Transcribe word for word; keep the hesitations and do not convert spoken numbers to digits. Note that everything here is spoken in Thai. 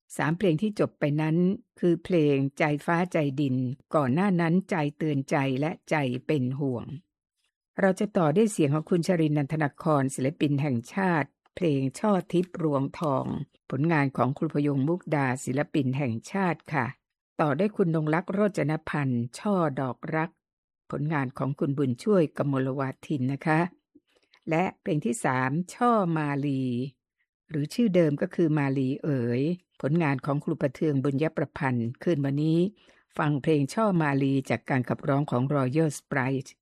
สามเพลงที่จบไปนั้นคือเพลงใจฟ้าใจดินก่อนหน้านั้นใจเตือนใจและใจเป็นห่วงเราจะต่อด้วยเสียงของคุณชรินทร์ นันทนครศิลปินแห่งชาติเพลงช่อทิพย์รวงทองผลงานของครูพยงมุกดาศิลปินแห่งชาติค่ะต่อได้คุณนงลักษ์โรจนพันธ์ช่อดอกรักผลงานของคุณบุญช่วยกมลวาทินนะคะและเพลงที่สามช่อมาลีหรือชื่อเดิมก็คือมาลีเอ๋ยผลงานของครูประเทืองบุญยประพันธ์คืนวันนี้ฟังเพลงช่อมาลีจากการขับร้องของ Royal Sprite